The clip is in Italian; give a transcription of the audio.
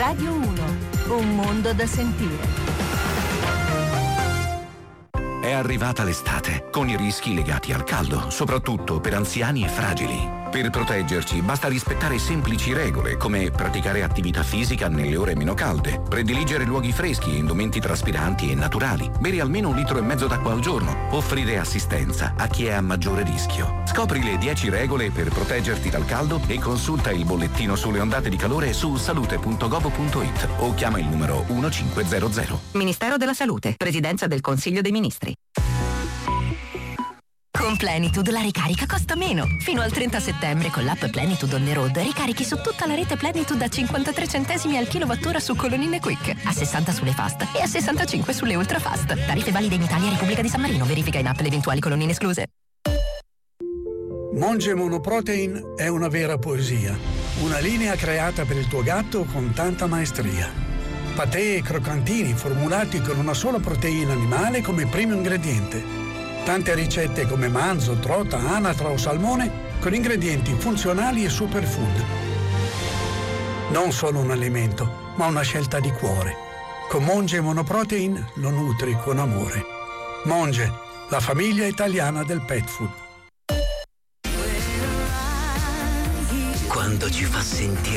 Radio 1, un mondo da sentire. È arrivata l'estate, con i rischi legati al caldo, soprattutto per anziani e fragili. Per proteggerci basta rispettare semplici regole, come praticare attività fisica nelle ore meno calde, prediligere luoghi freschi, indumenti traspiranti e naturali, bere almeno 1,5 litri d'acqua al giorno, offrire assistenza a chi è a maggiore rischio. Scopri le 10 regole per proteggerti dal caldo e consulta il bollettino sulle ondate di calore su salute.gov.it o chiama il numero 1500. Ministero della Salute, Presidenza del Consiglio dei Ministri. Con Plenitude la ricarica costa meno. Fino al 30 settembre con l'app Plenitude on the road ricarichi su tutta la rete Plenitude a 53 centesimi al kilowattora su colonnine Quick, a 60 sulle fast e a 65 sulle ultra fast. Tariffe valide in Italia e Repubblica di San Marino. Verifica in app le eventuali colonnine escluse. Monge Monoprotein è una vera poesia. Una linea creata per il tuo gatto con tanta maestria. Patè e croccantini formulati con una sola proteina animale come primo ingrediente. Tante ricette come manzo, trota, anatra o salmone con ingredienti funzionali e superfood. Non solo un alimento, ma una scelta di cuore. Con Monge Monoprotein lo nutri con amore. Monge, la famiglia italiana del pet food. Quando ci fa sentire